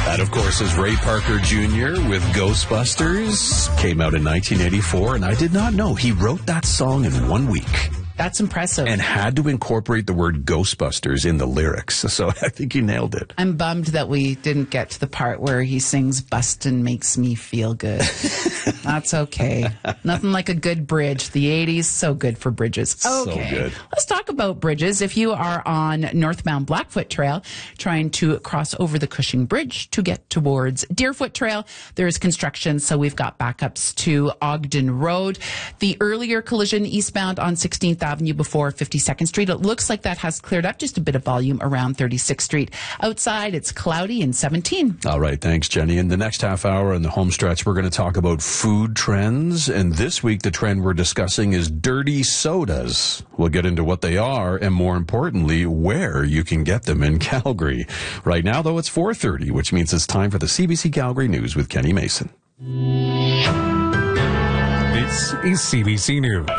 That, of course, is Ray Parker Jr. with Ghostbusters. Came out in 1984, and I did not know he wrote that song in 1 week. That's impressive. And had to incorporate the word Ghostbusters in the lyrics. So I think he nailed it. I'm bummed that we didn't get to the part where he sings "Bustin' makes me feel good." That's okay. Nothing like a good bridge. The 80s, so good for bridges. Okay. So good. Let's talk about bridges. If you are on northbound Blackfoot Trail trying to cross over the Cushing Bridge to get towards Deerfoot Trail, there is construction, so we've got backups to Ogden Road. The earlier collision eastbound on 16th Avenue before 52nd Street, it looks like that has cleared up, just a bit of volume around 36th Street. Outside, it's cloudy and 17. All right, thanks, Jenny. In the next half hour in the home stretch, we're going to talk about food trends. And this week, the trend we're discussing is dirty sodas. We'll get into what they are and, more importantly, where you can get them in Calgary. Right now, though, it's 4:30, which means it's time for the CBC Calgary News with Kenny Mason. This is CBC News.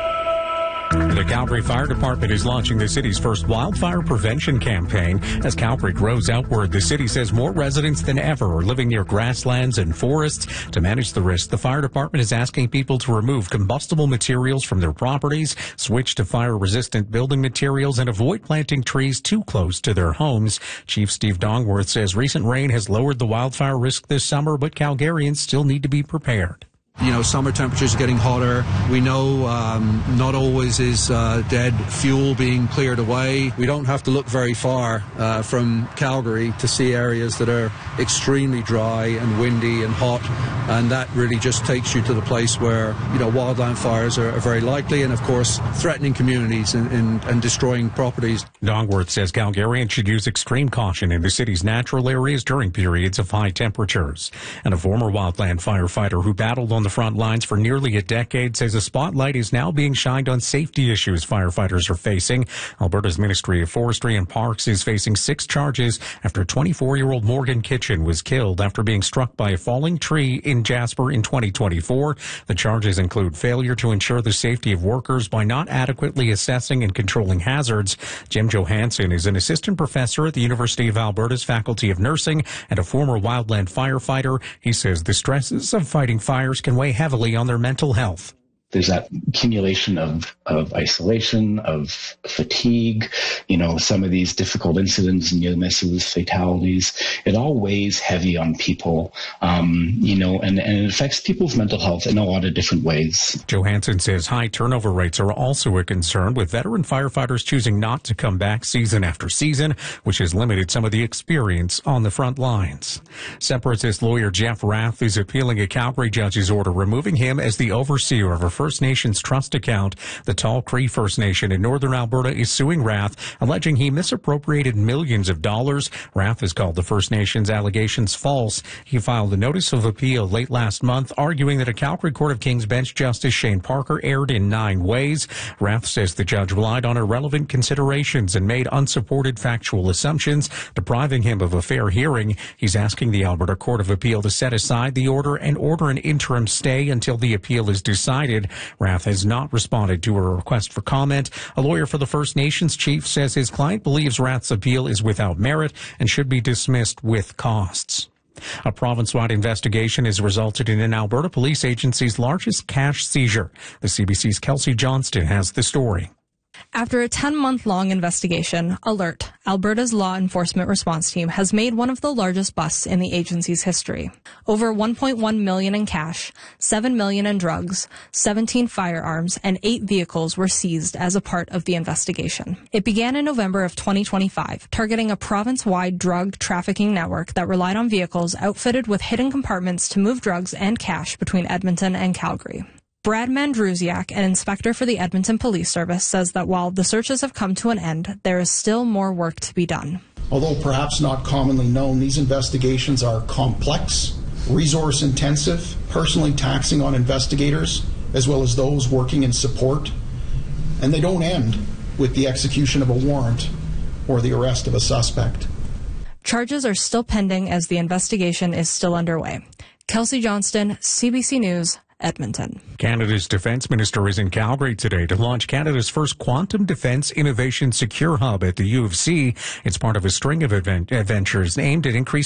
The Calgary Fire Department is launching the city's first wildfire prevention campaign. As Calgary grows outward, the city says more residents than ever are living near grasslands and forests. To manage the risk, the fire department is asking people to remove combustible materials from their properties, switch to fire-resistant building materials, and avoid planting trees too close to their homes. Chief Steve Dongworth says recent rain has lowered the wildfire risk this summer, but Calgarians still need to be prepared. You know, summer temperatures are getting hotter. We know not always is dead fuel being cleared away. We don't have to look very far from Calgary to see areas that are extremely dry and windy and hot, and that really just takes you to the place where, you know, wildland fires are very likely and, of course, threatening communities and destroying properties. Dongworth says Calgarians should use extreme caution in the city's natural areas during periods of high temperatures. And a former wildland firefighter who battled on the front lines for nearly a decade says a spotlight is now being shined on safety issues firefighters are facing. Alberta's Ministry of Forestry and Parks is facing 6 charges after 24-year-old Morgan Kitchen was killed after being struck by a falling tree in Jasper in 2024. The charges include failure to ensure the safety of workers by not adequately assessing and controlling hazards. Jim Johansson is an assistant professor at the University of Alberta's Faculty of Nursing and a former wildland firefighter. He says the stresses of fighting fires can weigh heavily on their mental health. There's that accumulation of isolation, of fatigue, you know, some of these difficult incidents, near misses, fatalities. It all weighs heavy on people, you know, and it affects people's mental health in a lot of different ways. Johansson says high turnover rates are also a concern, with veteran firefighters choosing not to come back season after season, which has limited some of the experience on the front lines. Separatist lawyer Jeff Rath is appealing a Calgary judge's order removing him as the overseer of a First Nations trust account. The Tall Cree First Nation in northern Alberta is suing Rath, alleging he misappropriated millions of dollars. Rath has called the First Nations allegations false. He filed a notice of appeal late last month, arguing that a Calgary Court of King's Bench Justice Shane Parker erred in 9 ways. Rath says the judge relied on irrelevant considerations and made unsupported factual assumptions, depriving him of a fair hearing. He's asking the Alberta Court of Appeal to set aside the order and order an interim stay until the appeal is decided. Rath has not responded to a request for comment. A lawyer for the First Nations chief says his client believes Rath's appeal is without merit and should be dismissed with costs. A province-wide investigation has resulted in an Alberta Police Agency's largest cash seizure. The CBC's Kelsey Johnston has the story. After a 10-month-long investigation, ALERT, Alberta's law enforcement response team, has made one of the largest busts in the agency's history. Over $1.1 million in cash, $7 million in drugs, 17 firearms, and 8 vehicles were seized as a part of the investigation. It began in November of 2025, targeting a province-wide drug trafficking network that relied on vehicles outfitted with hidden compartments to move drugs and cash between Edmonton and Calgary. Brad Mandrusiak, an inspector for the Edmonton Police Service, says that while the searches have come to an end, there is still more work to be done. Although perhaps not commonly known, these investigations are complex, resource-intensive, personally taxing on investigators, as well as those working in support, and they don't end with the execution of a warrant or the arrest of a suspect. Charges are still pending as the investigation is still underway. Kelsey Johnston, CBC News, Edmonton. Canada's Defence Minister is in Calgary today to launch Canada's first Quantum Defence Innovation Secure Hub at the U of C. It's part of a string of adventures aimed at increasing